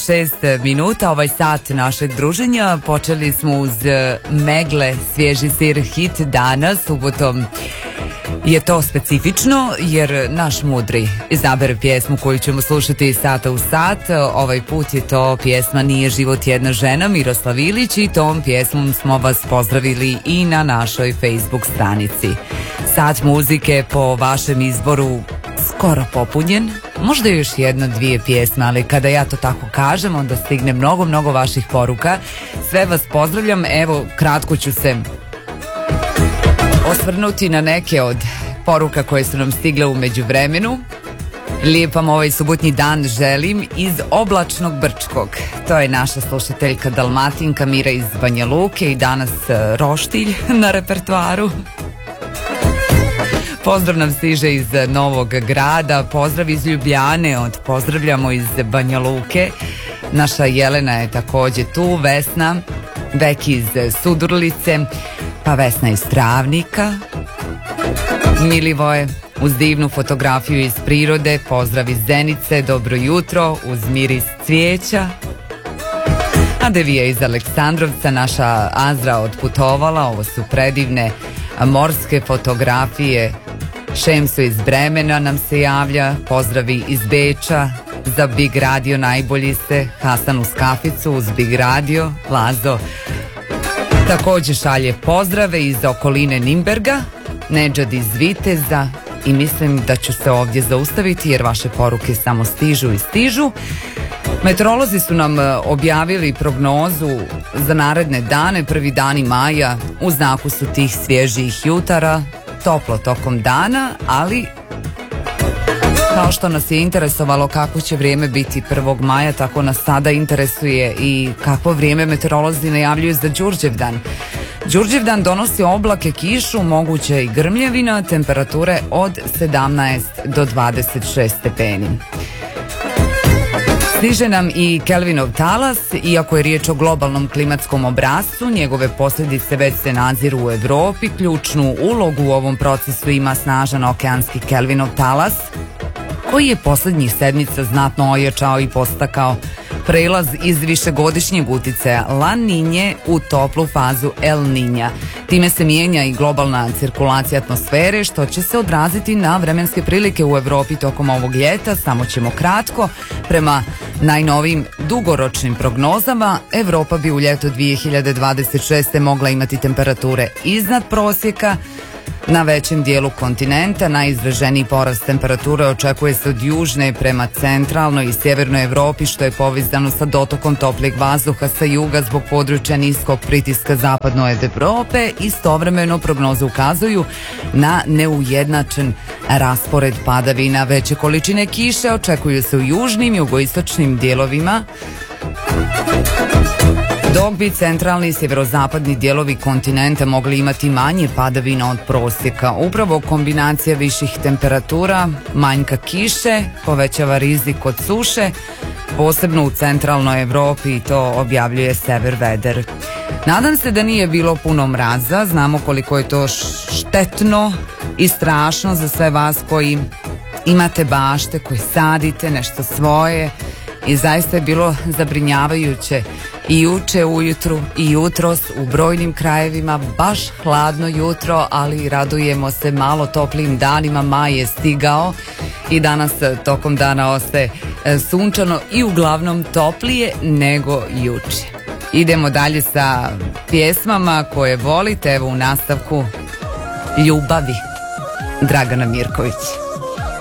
6 minuta, ovaj sat našeg druženja. Počeli smo uz Megle, svježi sir hit dana, subotom. Je to specifično jer naš mudri izabere pjesmu koju ćemo slušati sata u sat. Ovaj put je to pjesma Nije život jedna žena, Miroslav Ilić, i tom pjesmom smo vas pozdravili i na našoj Facebook stranici. Sat muzike po vašem izboru skoro popunjen, možda još jedna, dvije pjesme, ali kada ja to tako kažem onda stigne mnogo vaših poruka. Sve vas pozdravljam, evo kratko ću se osvrnuti na neke od poruka koje su nam stigle u međuvremenu. Lijep vam ovaj subotnji dan želim iz oblačnog Brčkog. To je naša slušateljka Dalmatinka Mira iz Banja Luke i danas roštilj na repertoaru. Pozdrav nam stiže iz Novog Grada, pozdrav iz Ljubljane, pozdravljamo iz Banja Luke. Naša Jelena je također tu, Vesna, Beki iz Sudurlice, pa Vesna iz Travnika. Milivoje uz divnu fotografiju iz prirode, pozdrav iz Zenice, dobro jutro uz miris cvijeća. A Devija iz Aleksandrovca, naša Azra otputovala, ovo su predivne morske fotografije. Šemso iz Bremena nam se javlja, pozdravi iz Beča, za Big Radio najbolji ste, Hasan uz kaficu uz Big Radio, Lazo također šalje pozdrave iz okoline Nimberga, Nedžad iz Viteza i mislim da ću se ovdje zaustaviti jer vaše poruke samo stižu i stižu. Meteorolozi su nam objavili prognozu za naredne dane, prvi dani maja, u znaku su tih svježijih jutara, toplo tokom dana, ali kao što nas je interesovalo kako će vrijeme biti 1. maja, tako nas sada interesuje i kakvo vrijeme meteorolozi najavljuju za Đurđevdan. Đurđevdan donosi oblake, kišu, moguće i grmljevina, temperature od 17 do 26 stepeni. Stiže nam i Kelvinov talas, iako je riječ o globalnom klimatskom obrascu, njegove posljedice već se nadziru u Europi. Ključnu ulogu u ovom procesu ima snažan okeanski Kelvinov talas, koji je posljednjih sedmica znatno ojačao i podstakao prelaz iz višegodišnjeg uticaja La Niñe u toplu fazu El Niña. Time se mijenja i globalna cirkulacija atmosfere, što će se odraziti na vremenske prilike u Europi tokom ovog ljeta. Samo ćemo kratko. Prema najnovijim dugoročnim prognozama, Europa bi u ljetu 2026. mogla imati temperature iznad prosjeka. Na većem dijelu kontinenta najizraženiji porast temperature očekuje se od južne prema centralnoj i sjevernoj Europi, što je povezano sa dotokom toplijeg vazduha sa juga zbog područja niskog pritiska zapadno od Europe. Istovremeno prognoze ukazuju na neujednačen raspored padavina. Veće količine kiše očekuju se u južnim i jugoistočnim dijelovima, dok bi centralni i sjeverozapadni dijelovi kontinenta mogli imati manje padavina od prosjeka. Upravo kombinacija viših temperatura, manjka kiše, povećava rizik od suše, posebno u centralnoj Europi, i to objavljuje Severweather. Nadam se da nije bilo puno mraza, znamo koliko je to štetno i strašno za sve vas koji imate bašte, koji sadite nešto svoje, i zaista je bilo zabrinjavajuće i juče ujutru i jutros u brojnim krajevima, baš hladno jutro, ali radujemo se malo toplim danima. Maj je stigao i danas tokom dana ostaje sunčano i uglavnom toplije nego juče. Idemo dalje sa pjesmama koje volite. Evo u nastavku Ljubavi, Dragana Mirković.